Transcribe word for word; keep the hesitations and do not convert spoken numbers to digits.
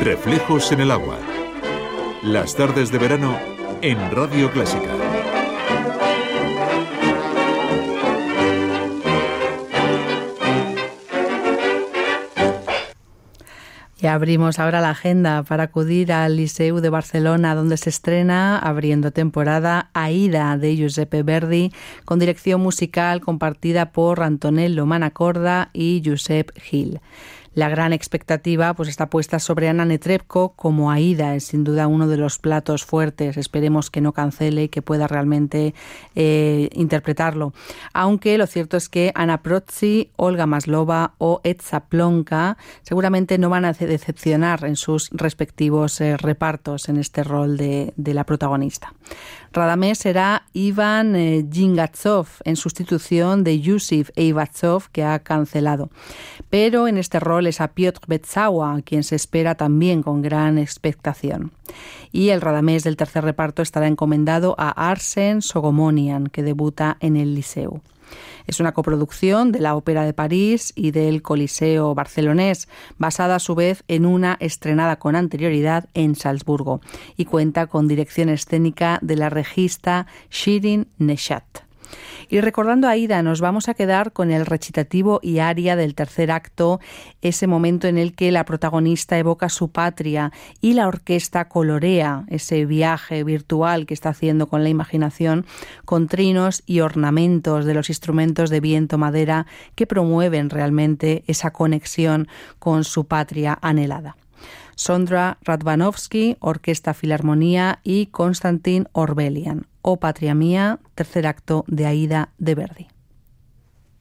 Reflejos en el agua. Las tardes de verano en Radio Clásica. Y abrimos ahora la agenda para acudir al Liceu de Barcelona, donde se estrena, abriendo temporada, Aida, de Giuseppe Verdi, con dirección musical compartida por Antonello Manacorda y Josep Gil. La gran expectativa pues está puesta sobre Anna Netrebko como Aida. Es sin duda uno de los platos fuertes. Esperemos que no cancele y que pueda realmente eh, interpretarlo. Aunque lo cierto es que Ana Prozzi, Olga Maslova o Ed Zaplonka seguramente no van a decepcionar en sus respectivos eh, repartos en este rol de, de la protagonista. Radamés será Ivan eh, Gingatsov en sustitución de Yusif Eivatsov, que ha cancelado. Pero en este rol es a Piotr Betsawa, a quien se espera también con gran expectación. Y el Radamés del tercer reparto estará encomendado a Arsen Sogomonian, que debuta en el Liceu. Es una coproducción de la Ópera de París y del Coliseo barcelonés, basada a su vez en una estrenada con anterioridad en Salzburgo, y cuenta con dirección escénica de la regista Shirin Neshat. Y recordando a Aida, nos vamos a quedar con el recitativo y aria del tercer acto, ese momento en el que la protagonista evoca su patria y la orquesta colorea ese viaje virtual que está haciendo con la imaginación, con trinos y ornamentos de los instrumentos de viento madera que promueven realmente esa conexión con su patria anhelada. Sondra Radvanovsky, Orquesta Filarmonía y Konstantin Orbelian. O Patria Mía, tercer acto de Aida de Verdi.